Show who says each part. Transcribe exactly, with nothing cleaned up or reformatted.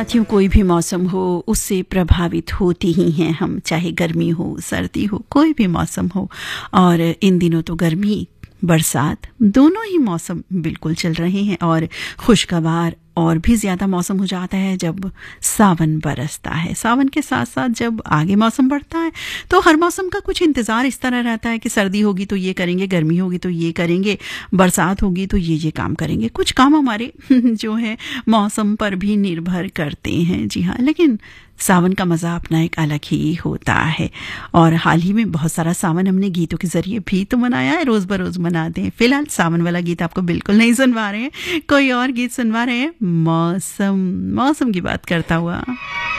Speaker 1: साथियों, कोई भी मौसम हो उससे प्रभावित होते ही हैं हम, चाहे गर्मी हो सर्दी हो, कोई भी मौसम हो। और इन दिनों तो गर्मी बरसात दोनों ही मौसम बिल्कुल चल रहे हैं और खुशगवार और भी ज़्यादा मौसम हो जाता है जब सावन बरसता है। सावन के साथ साथ जब आगे मौसम बढ़ता है तो हर मौसम का कुछ इंतज़ार इस तरह रहता है कि सर्दी होगी तो ये करेंगे, गर्मी होगी तो ये करेंगे, बरसात होगी तो ये ये काम करेंगे। कुछ काम हमारे जो है मौसम पर भी निर्भर करते हैं। जी हाँ, लेकिन सावन का मज़ा अपना एक अलग ही होता है। और हाल ही में बहुत सारा सावन हमने गीतों के जरिए भी तो मनाया है, रोज़ बरोज़ मनाते हैं। फिलहाल सावन वाला गीत आपको बिल्कुल नहीं सुनवा रहे हैं, कोई और गीत सुनवा रहे हैं, मौसम मौसम की बात करता हुआ।